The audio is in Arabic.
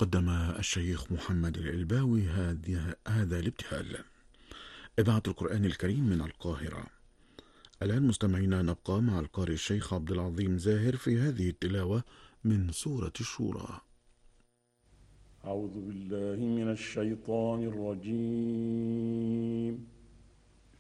قدم الشيخ محمد العلباوي هذا الابتهال. إذاعة القرآن الكريم من القاهرة. الآن مستمعينا نبقى مع القارئ الشيخ عبد العظيم زاهر في هذه التلاوة من سورة الشورى. أعوذ بالله من الشيطان الرجيم.